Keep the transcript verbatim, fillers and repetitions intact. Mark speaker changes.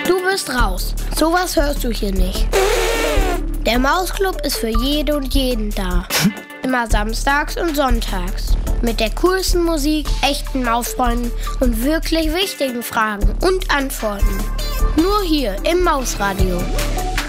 Speaker 1: Du bist raus. Sowas hörst du hier nicht. Der Mausclub ist für jede und jeden da. Immer samstags und sonntags. Mit der coolsten Musik, echten Mausfreunden und wirklich wichtigen Fragen und Antworten. Nur hier im Mausradio.